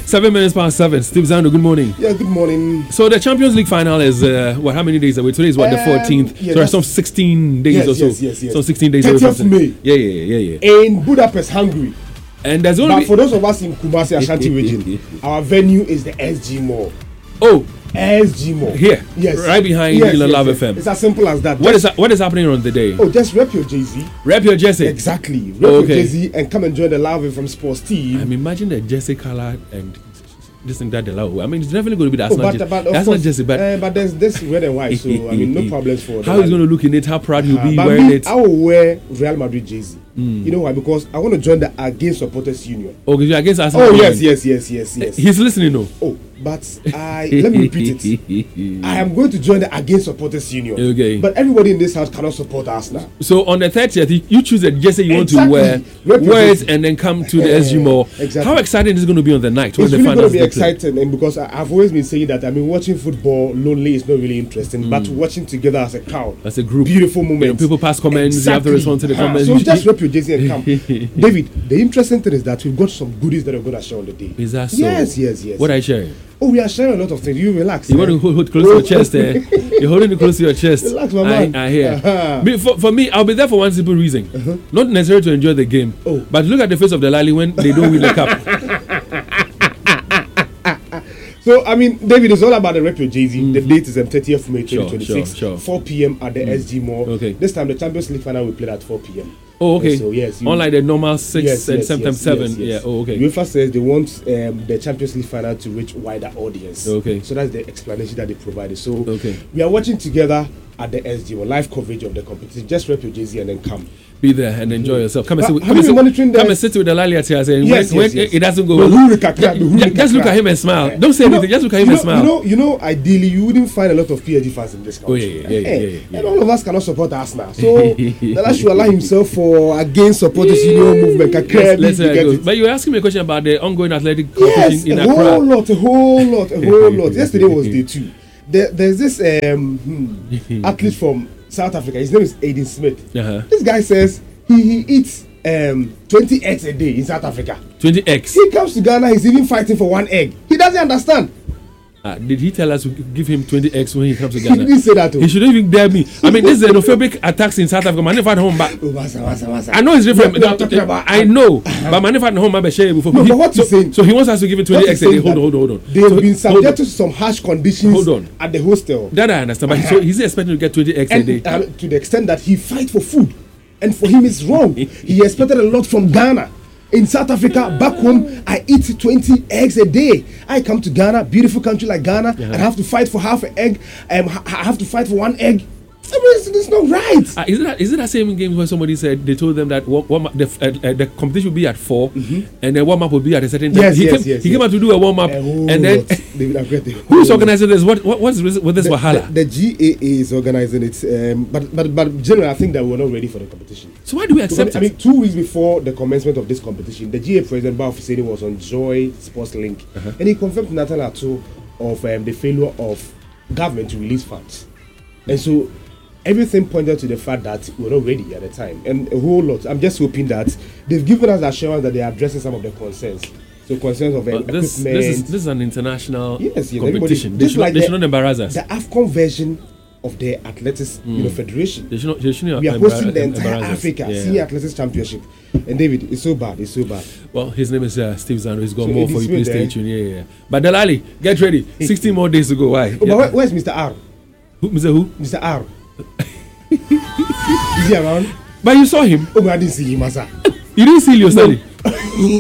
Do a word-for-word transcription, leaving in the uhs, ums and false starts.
Seven minutes past seven. Steve Zando, good morning. Yeah, good morning. So the Champions League final is uh, what? How many days away? Today is what, the fourteenth. Um, yeah, so there's some sixteen days yes, or so. Yes, yes, yes. Some sixteen days away. thirtieth of May. Yeah, yeah, yeah, yeah. In Budapest, Hungary. And there's only. But for those of us in Kumasi Ashanti region, our venue is the S G Mall. Oh. S G Mall. Here. Yes. Right behind yes, yes, Love yes. F M. It's as simple as that. What is that, what is happening on the day? Oh, just rep your jersey. Rep your jersey. Exactly. Rep Oh, your okay. jersey and come and join the Love from Sports team. I mean, imagine the jersey color and this and that the Love. I mean, it's definitely going to be the Arsenal oh, but, jersey. but That's course, not jersey, but uh, but there's this red and white, so I mean, no problems for how he's going to look in it, how proud he'll be uh, wearing me, it. I will wear Real Madrid jersey. Mm. You know why? Because I want to join the Against Supporters Union. Oh, because you're against Arsenal. Oh yes, yes, yes, yes, yes. He's listening, though. Oh, but I let me repeat it. I am going to join the Against Supporters Union. Okay. But everybody in this house cannot support Arsenal. So on the thirtieth, you choose a jersey you Exactly. want to wear, wear it, and then come to the S G Mall. Exactly. How exciting is it going to be on the night when It's the really going finals to be get played? exciting, and because I, I've always been saying that I mean watching football lonely is not really interesting, mm. but watching together as a crowd, as a group, beautiful moment. You know, people pass comments, exactly. you have to respond to the Ah, comments. so just rep your jersey and come. David, the interesting thing is that we've got some goodies that are going to share on the day. Is that so? Yes, yes, yes. What are you sharing? Oh, we are sharing a lot of things. You relax. You eh? want to hold, hold close to your chest there. You're holding it close to your chest. Relax, my man. I, I hear. Uh-huh. Me, for, for me, I'll be there for one simple reason. Uh-huh. Not necessarily to enjoy the game, oh. but look at the face of the Lali when they don't win the cup. So, I mean, David, it's all about the rep your jersey. Mm-hmm. The date is on thirtieth of May twenty twenty-six, sure, sure, sure. four p.m. at the mm. S G Mall. Okay. This time, the Champions League final will play at four p.m. Oh, okay. And so, yes. You, Unlike the normal six yes, and yes, sometimes yes, seven. yes, yes. Yeah, oh, okay. UEFA says they want um, the Champions League final to reach wider audience. Okay. So that's the explanation that they provided. So okay. we are watching together at the S G Mall, live coverage of the competition. Just rep your jersey and then come. Be there and enjoy yourself. Come and sit with, come come and sit, monitoring come and sit with the Lali at here and yes, when, yes, when yes. it doesn't go well. Just, just look at him and smile. Yeah. Don't say you anything, know, just look at him you know, and smile. You know, you know, ideally you wouldn't find a lot of P S G fans in this country. Oh, yeah, yeah, yeah, yeah, yeah, yeah. And all of us cannot support Arsenal. So Lala should allow himself for against supporters union movement. Let's, let's let go. But you were asking me a question about the ongoing athletic competition yes, in a Accra. whole lot, a whole lot, a whole lot. Yesterday was day two. There, there's this um, hmm, athlete from South Africa. His name is Aiden Smith. Uh-huh. This guy says he, he eats um, twenty eggs a day in South Africa. twenty eggs? He comes to Ghana, he's even fighting for one egg. He doesn't understand. Uh, did he tell us to give him twenty eggs when he comes to Ghana? He didn't say that. Too. He shouldn't even dare me. I mean, this is xenophobic attacks in South Africa. Man, if at home, but oh, massa, massa, massa. I know it's different. We are talking about, I know, uh-huh. but man, if at home, I'm share before. No, he, but what so, he's saying? So he wants us to give him twenty eggs a day. Hold on, hold on, hold on. They've so, been subjected to some harsh conditions. Hold on. At the hostel. That I understand. But uh-huh. so he's expecting to get twenty eggs and, a day. Uh, to the extent that he fights for food, and for him it's wrong. He expected a lot from Ghana. In South Africa, back home, I eat twenty eggs a day. I come to Ghana, beautiful country like Ghana, yeah. and I have to fight for half an egg. Um, I have to fight for one egg. I mean, it's, it's not right. Uh, is it that, is it that same game where somebody said they told them that warm, warm up, the, uh, uh, the competition will be at four, mm-hmm. and then warm up will be at a certain time? Yes, he yes, came, yes. He yes. came out to do a warm up, oh, and then who's organizing this? What what what's with this the, wahala? The, the G A A is organizing it, um, but but but generally, I think that we're not ready for the competition. So why do we accept because, it? I mean, two weeks before the commencement of this competition, the G A A president Bao Fuseni was on Joy Sports Link, uh-huh. and he confirmed to Nathan Ato of um, the failure of government to release funds, and so. Everything pointed to the fact that we're not ready at the time, and a whole lot. I'm just hoping that they've given us assurance that they are addressing some of the concerns. So concerns of um, this, equipment. This is, this is an international yes, yes, competition. They should, like they the, should not embarrass us. The AFCON version of the Athletics mm. you know, Federation. They should not, they should not we are hosting the entire Africa yeah. Senior Athletics Championship. And David, it's so bad. It's so bad. Well, his name is uh, Steve Zando. He's got so more for you. Please stay tuned. Yeah, yeah. But Delali, get ready. sixteen more days to go. Why? Oh, yeah. but where, where's Mister R? Who, Mister Who? Mister R. Is he around? But you saw him. Oh, but I didn't see him, Asa. You didn't see Liosali? No.